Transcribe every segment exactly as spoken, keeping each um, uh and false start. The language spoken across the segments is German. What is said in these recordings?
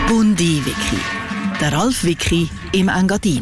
Bundi-Wiki. Der Ralf Wiki im Engadin.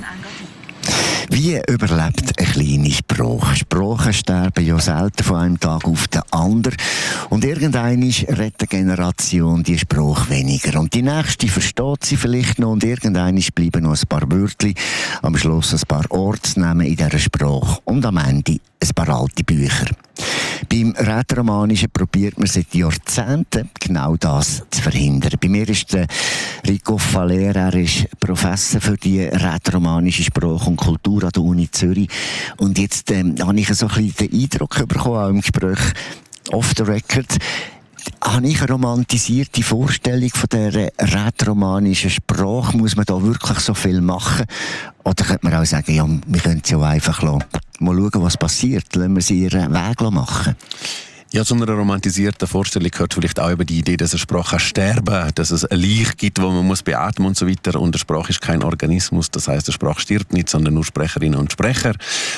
Wie überlebt ein kleiner Spruch? Sprachen sterben ja selten von einem Tag auf den anderen. Und irgendwann rettet eine Generation die Spruch weniger. Und die nächste versteht sie vielleicht noch. Und irgendwann bleiben noch ein paar Wörter, am Schluss ein paar Ortsnamen in dieser Sprache. Und am Ende ein paar alte Bücher. Beim Rätoromanischen probiert man seit Jahrzehnten genau das zu verhindern. Bei mir ist der Rico Faller, er ist Professor für die rätoromanische Sprache und Kultur an der Uni Zürich. Und jetzt ähm, habe ich so ein bisschen den Eindruck bekommen, auch im Gespräch off the record, habe ich eine romantisierte Vorstellung von dieser rätoromanischen Sprache? Muss man da wirklich so viel machen? Oder könnte man auch sagen, ja, wir können sie ja einfach lassen. Mal schauen, was passiert. Lassen wir sie ihren Weg machen. Ja, zu einer romantisierten Vorstellung gehört vielleicht auch über die Idee, dass eine Sprache sterben kann, dass es ein Leich gibt, wo man muss beatmen und so weiter. Und eine Sprache ist kein Organismus, das heisst, eine Sprache stirbt nicht, sondern nur Sprecherinnen und Sprecher.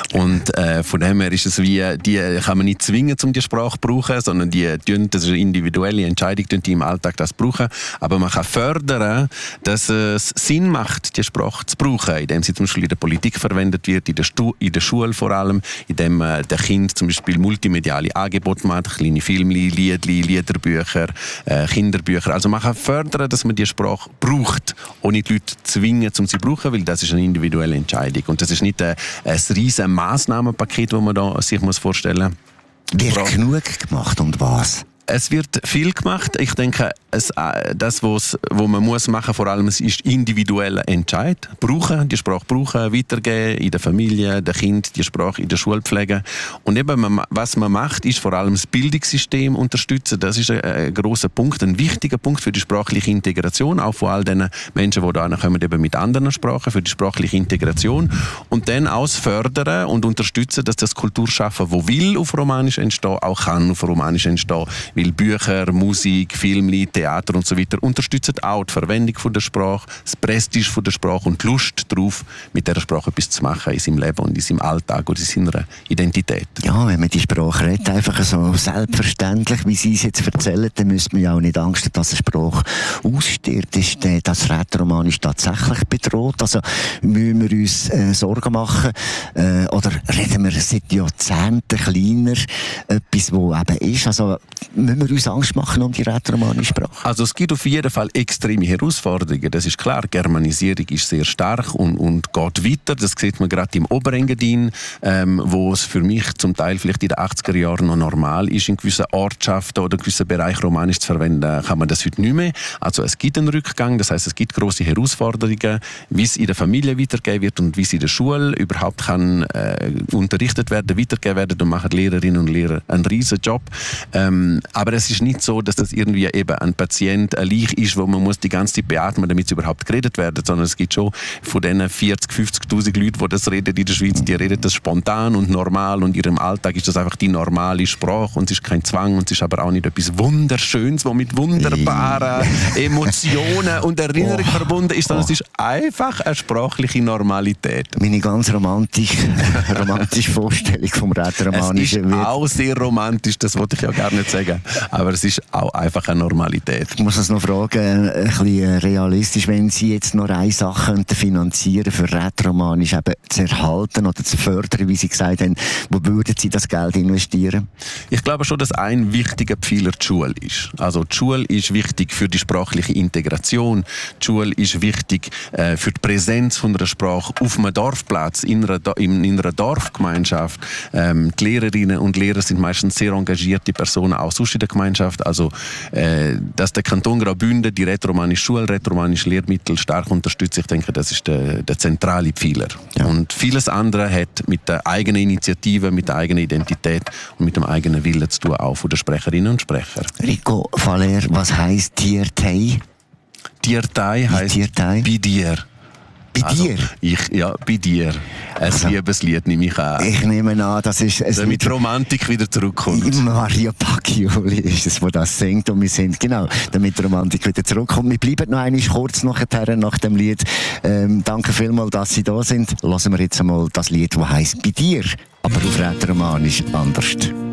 Und äh, von dem her ist es wie, die kann man nicht zwingen, um die Sprache zu brauchen, sondern die, die das ist eine individuelle Entscheidung, die im Alltag das brauchen. Aber man kann fördern, dass es Sinn macht, die Sprache zu brauchen, indem sie zum Beispiel in der Politik verwendet wird, in der, Stu- in der Schule vor allem, indem äh, der Kind zum Beispiel multimediale Angebote macht, kleine Filmli, Liedli, Liederbücher, äh, Kinderbücher. Also man kann fördern, dass man die Sprache braucht, ohne die Leute zwingen, um sie zu brauchen, weil das ist eine individuelle Entscheidung. Und das ist nicht ein, ein riesen Massnahmenpaket, das man da sich muss vorstellen muss. Wird genug gemacht und was? Es wird viel gemacht. Ich denke, es, das, was man muss machen, vor allem, es ist individueller Entscheid. Brauchen, die Sprache brauchen, weitergeben in der Familie, der Kind, die Sprache in der Schule pflegen. Und eben, man, was man macht, ist vor allem das Bildungssystem unterstützen. Das ist ein, ein grosser Punkt, ein wichtiger Punkt für die sprachliche Integration, auch von all den Menschen, die da kommen, eben mit anderen Sprachen, für die sprachliche Integration. Und dann auch fördern und unterstützen, dass das Kulturschaffen, wo will auf Romanisch entstehen, auch kann auf Romanisch entstehen. Weil Bücher, Musik, Filme, Theater und so weiter unterstützen auch die Verwendung von der Sprache, das Prestige von der Sprache und die Lust darauf, mit dieser Sprache etwas zu machen in seinem Leben und in seinem Alltag oder in seiner Identität. Ja, wenn man die Sprache redet, einfach so selbstverständlich, wie Sie es jetzt erzählen, dann müsste man ja auch nicht Angst haben, dass eine Sprache ausstirbt. Ist das Rätoromanisch tatsächlich bedroht? Also müssen wir uns äh, Sorgen machen? Äh, oder reden wir seit Jahrzehnten kleiner etwas, wo eben ist? Also müssen wir uns Angst machen um die rätoromanische Sprache? Also es gibt auf jeden Fall extreme Herausforderungen. Das ist klar, Germanisierung ist sehr stark und, und geht weiter. Das sieht man gerade im Oberengadin, ähm, wo es für mich zum Teil vielleicht in den achtziger Jahren noch normal ist, in gewissen Ortschaften oder gewissen Bereichen Romanisch zu verwenden, kann man das heute nicht mehr. Also es gibt einen Rückgang, das heisst, es gibt grosse Herausforderungen, wie es in der Familie weitergehen wird und wie es in der Schule überhaupt kann äh, unterrichtet werden, weitergehen werden, und machen Lehrerinnen und Lehrer einen riesen Job. Ähm, aber es ist nicht so, dass das irgendwie eben ein Patient, ein Leich ist, wo man muss die ganze Zeit beatmen, damit es überhaupt geredet wird, sondern es gibt schon von diesen vierzig, fünfzigtausend Leuten, die das reden in der Schweiz, die reden das spontan und normal, und in ihrem Alltag ist das einfach die normale Sprache und es ist kein Zwang und es ist aber auch nicht etwas Wunderschönes, was mit wunderbaren Emotionen und Erinnerungen oh. verbunden ist, sondern oh. es ist einfach eine sprachliche Normalität. Meine ganz romantische, romantische Vorstellung vom Rätoromanischen. Es ist auch sehr romantisch, das wollte ich ja gar nicht sagen, aber es ist auch einfach eine Normalität. Ich muss es noch fragen, ein bisschen realistisch, wenn Sie jetzt noch eine Sache finanzieren für Rätoromanisch eben zu erhalten oder zu fördern, wie Sie gesagt haben, wo würden Sie das Geld investieren? Ich glaube schon, dass ein wichtiger Pfeiler die Schule ist. Also die Schule ist wichtig für die sprachliche Integration. Die Schule ist wichtig äh, für die Präsenz von einer Sprache auf einem Dorfplatz, in einer, in einer Dorfgemeinschaft. Ähm, die Lehrerinnen und Lehrer sind meistens sehr engagierte Personen, auch sonst in der Gemeinschaft. Also, äh, dass der Kanton Graubünden die rätoromanische Schule, rätoromanische Lehrmittel stark unterstützt, ich denke, das ist der, der zentrale Pfeiler. Ja. Und vieles andere hat mit der eigenen Initiative, mit der eigenen Identität und mit dem eigenen Willen zu tun, auch von den Sprecherinnen und Sprecher. Rico Faller, was heisst Tiertei? Tiertei heisst bei dir. Bei also, dir? Ich, ja, bei dir. Ein also, Liebeslied nehme ich an. Ich nehme an, das ist... Es damit die Romantik wieder zurückkommt. Maria Pacchioli ist es, der das singt. Und wir sind, genau, damit die Romantik wieder zurückkommt. Wir bleiben noch einmal kurz nachher, nach dem Lied. Ähm, danke vielmals, dass Sie da sind. Hören wir jetzt einmal das Lied, das heisst «Bei dir», aber auf Rätoromanisch anders.